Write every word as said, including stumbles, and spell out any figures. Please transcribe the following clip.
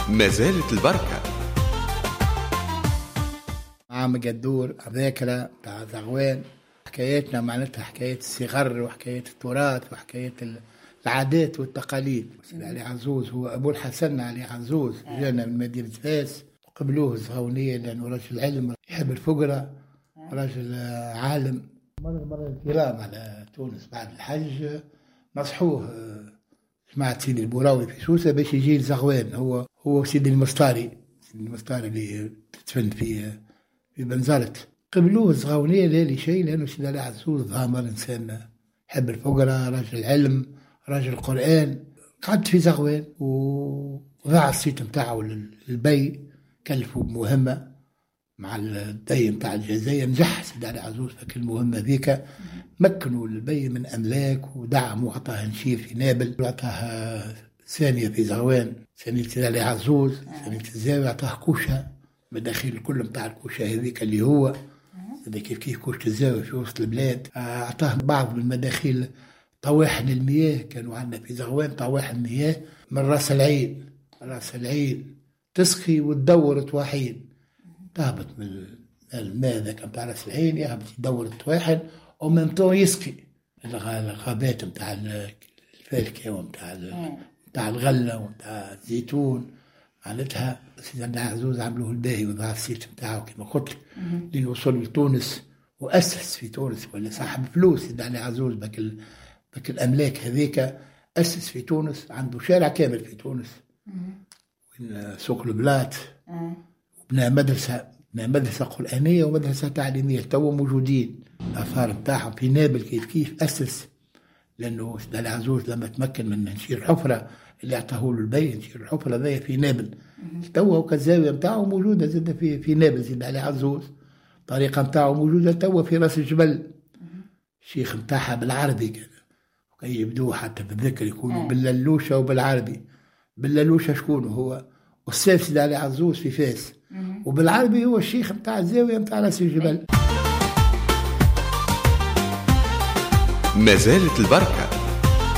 ما زالت البركة عام قدور ذاكرة بتاع زغوان. حكايتنا معناتها حكاية الصغر وحكاية التراث وحكاية العادات والتقاليد. سيدي علي عزوز هو أبو الحسن علي عزوز، جانا من مدينة فاس، قبلوه الزغونية لأنه رجل علم يحب الفقراء، رجل عالم. مرة مرة الكرام على تونس بعد الحج نصحوه جماعة سيدي البوراوي في سوسة باش يجي لزغوان، هو هو سيدي المسطاري، سيدي المسطاري اللي تدفن في في بنزرت. قبلوه الزغونية لا لشيء، لأنه سيدي علي عزوز ضامر إنسان يحب الفقراء، رجل علم، رجل قرآن. قعدت في زغوان وضاع الصيت متاعه للبي، كلفوا بمهمة مع الدي متاع الجزائر. نجح سيدي علي عزوز في المهمة ذيك، مكنوا البي من أملاك ودعموا، وعطاها نشير في نابل، وعطاها ثانية في زغوان، ثانية سيدي علي عزوز، ثانية الزاوية، عطاها كوشة مداخيل الكل متاع الكوشة هذيك اللي هو هذا كيف كيف كوشة الزاوية في وسط البلاد. أعطاه بعض من مداخيل طواحن المياه، كانوا عندنا في زغوان طواحن مياه من راس العين، راس العين تسقي وتدور طواحين، تهبط من الماء ذاك متاع راس العين يهبط يدور الطواحن ومن طو يسقي الغابات متاع الفاكهة ومتاع متاع الغلة ومتاع الزيتون. معناتها سيدي علي عزوز عملوه الباهي وضع السيت متاعه كما قلت لين وصل لتونس وأسس في تونس، ولا صاحب فلوس سيدي علي عزوز بك بك الأملاك هذيك. أسس في تونس، عنده شارع كامل في تونس وين سوق البلاط، وبنى مدرسة بنى مدرسة قرآنية ومدرسة تعليمية تو موجودين. الآثار بتاعهم في نابل كيف كيف أسس، لأنه سيدي علي عزوز لما تمكن من نشير الحفرة اللي اعطاه له البي، نشير الحفرة ذي في نابل توا، وكالزاوية متاعه موجودة زادة في في نابل. سيدي علي عزوز الطريقة متاعه موجودة توا في راس الجبل، الشيخ متاعها بالعربي كان، وكي يبدوه حتى بالذكر يكونوا بالللوشة وبالعربي. بالللوشة شكون هو؟ أستاذ سيدي علي عزوز في فاس، وبالعربي هو الشيخ متاع الزاوية متاع راس الجبل. ما زالت البركة.